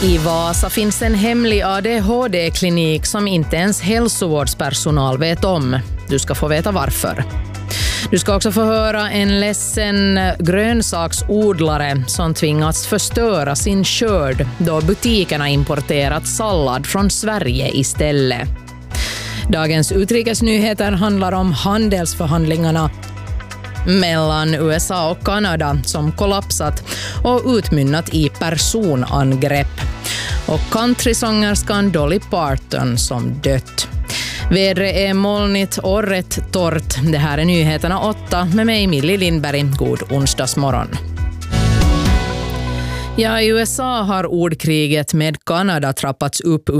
I Vasa finns en hemlig ADHD-klinik som inte ens hälsovårdspersonal vet om. Du ska få veta varför. Du ska också få höra en ledsen grönsaksodlare som tvingats förstöra sin skörd då butikerna importerat sallad från Sverige istället. Dagens utrikesnyheter handlar om handelsförhandlingarna mellan USA och Kanada som kollapsat och utmynnat i personangrepp. Och countrysångerskan Dolly Parton som dött. Vädret är molnigt och rätt torrt. Det här är nyheterna 8 med mig Millie Lindberg. God onsdagsmorgon. Ja, i USA har ordkriget med Kanada trappats upp